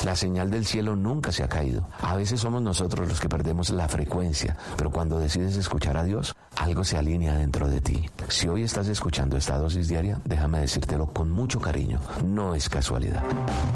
La señal del cielo nunca se ha caído. A veces somos nosotros los que perdemos la frecuencia, pero cuando decides escuchar a Dios, algo se alinea dentro de ti. Si hoy estás escuchando esta dosis diaria, déjame decírtelo con mucho cariño, no es casualidad.